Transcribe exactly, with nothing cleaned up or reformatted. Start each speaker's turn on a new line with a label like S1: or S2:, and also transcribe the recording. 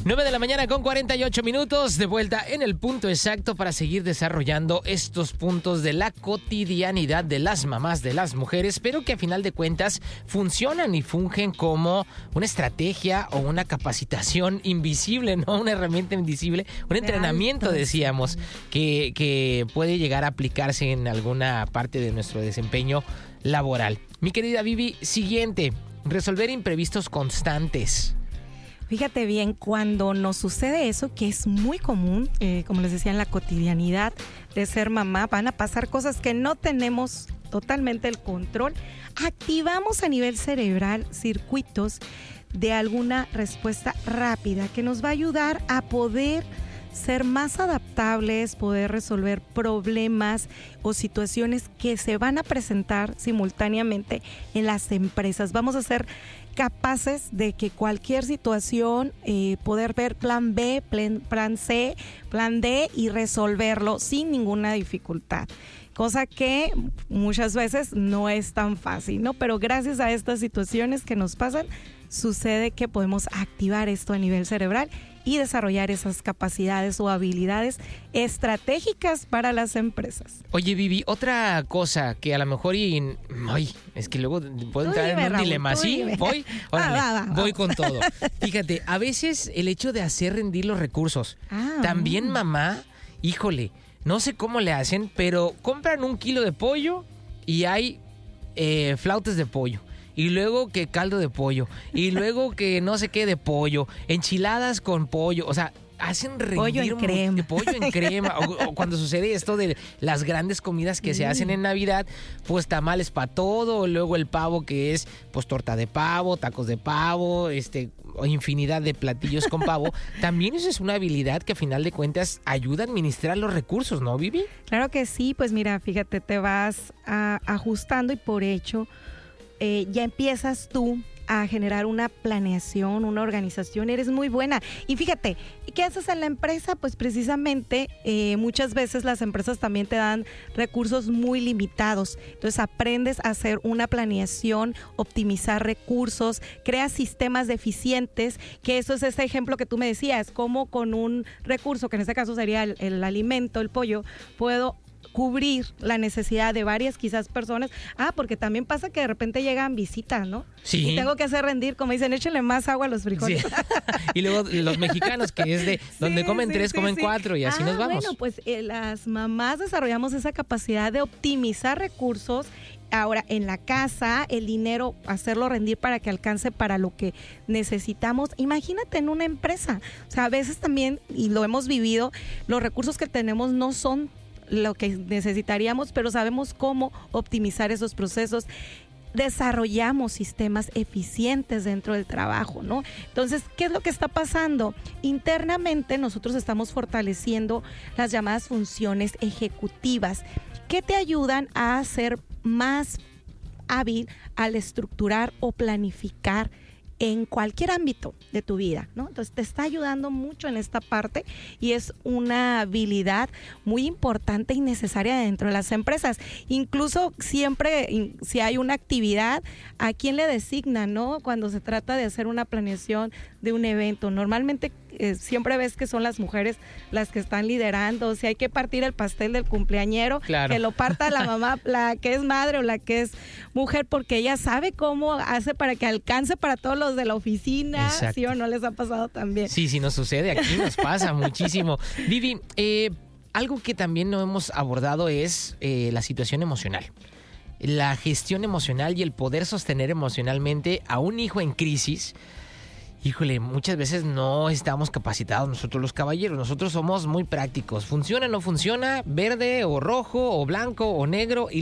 S1: nueve de la mañana con cuarenta y ocho minutos, de vuelta en el punto exacto para seguir desarrollando estos puntos de la cotidianidad de las mamás, de las mujeres, pero que a final de cuentas funcionan y fungen como una estrategia o una capacitación invisible, no una herramienta invisible, un entrenamiento, decíamos, que, que puede llegar a aplicarse en alguna parte de nuestro desempeño laboral. Mi querida Vivi, siguiente, resolver imprevistos constantes.
S2: Fíjate bien, cuando nos sucede eso, que es muy común, eh, como les decía, en la cotidianidad de ser mamá, van a pasar cosas que no tenemos totalmente el control. Activamos a nivel cerebral circuitos de alguna respuesta rápida que nos va a ayudar a poder ser más adaptables, poder resolver problemas o situaciones que se van a presentar simultáneamente en las empresas. Vamos a ser capaces de que cualquier situación, eh, poder ver plan B, plan, plan C, plan D y resolverlo sin ninguna dificultad. Cosa que muchas veces no es tan fácil, ¿no? Pero gracias a estas situaciones que nos pasan, sucede que podemos activar esto a nivel cerebral y desarrollar esas capacidades o habilidades estratégicas para las empresas.
S1: Oye, Vivi, otra cosa que a lo mejor y, ay, es que luego puedo entrar en un Raúl, dilema. ¿Sí? Dime. Voy, órale, va, va, va, voy con todo. Fíjate, a veces el hecho de hacer rendir los recursos, ah, también mamá, híjole, no sé cómo le hacen, pero compran un kilo de pollo y hay eh, flautas de pollo. Y luego que caldo de pollo. Y luego que no sé qué de pollo. Enchiladas con pollo. O sea, hacen rendir
S2: pollo en
S1: un,
S2: crema.
S1: De pollo en crema. O, o cuando sucede esto de las grandes comidas que mm. se hacen en Navidad, pues tamales para todo. Luego el pavo que es pues torta de pavo, tacos de pavo, este, infinidad de platillos con pavo. También eso es una habilidad que a final de cuentas ayuda a administrar los recursos, ¿no, Vivi?
S2: Claro que sí. Pues mira, fíjate, te vas a, ajustando y por hecho Eh, ya empiezas tú a generar una planeación, una organización, eres muy buena. Y fíjate, ¿qué haces en la empresa? Pues precisamente eh, muchas veces las empresas también te dan recursos muy limitados. Entonces aprendes a hacer una planeación, optimizar recursos, creas sistemas eficientes, que eso es ese ejemplo que tú me decías, como con un recurso, que en este caso sería el, el alimento, el pollo, puedo cubrir la necesidad de varias quizás personas. Ah, porque también pasa que de repente llegan visitas, ¿no?
S1: Sí.
S2: Y tengo que hacer rendir, como dicen, échenle más agua a los frijoles. Sí.
S1: Y luego los mexicanos, que es de donde sí, comen sí, tres, sí, comen sí. cuatro y así ah, nos vamos.
S2: Bueno, pues eh, las mamás desarrollamos esa capacidad de optimizar recursos. Ahora, en la casa, el dinero, hacerlo rendir para que alcance para lo que necesitamos. Imagínate en una empresa. O sea, a veces también, y lo hemos vivido, los recursos que tenemos no son lo que necesitaríamos, pero sabemos cómo optimizar esos procesos. Desarrollamos sistemas eficientes dentro del trabajo, ¿no? Entonces, ¿qué es lo que está pasando? Internamente nosotros estamos fortaleciendo las llamadas funciones ejecutivas que te ayudan a ser más hábil al estructurar o planificar en cualquier ámbito de tu vida, ¿no? Entonces te está ayudando mucho en esta parte y es una habilidad muy importante y necesaria dentro de las empresas. Incluso siempre, si hay una actividad, ¿a quién le designan, no? Cuando se trata de hacer una planeación de un evento, normalmente eh, siempre ves que son las mujeres las que están liderando. Si hay que partir el pastel del cumpleañero, claro, que lo parta la mamá, la que es madre o la que es mujer, porque ella sabe cómo hace para que alcance para todos los de la oficina. Exacto. ¿Sí o no les ha pasado también?
S1: Sí, sí nos sucede, aquí nos pasa muchísimo. Vivi, eh, algo que también no hemos abordado es eh, la situación emocional. La gestión emocional y el poder sostener emocionalmente a un hijo en crisis. Híjole, muchas veces no estamos capacitados nosotros los caballeros. Nosotros somos muy prácticos. Funciona o no funciona, verde o rojo o blanco o negro. Y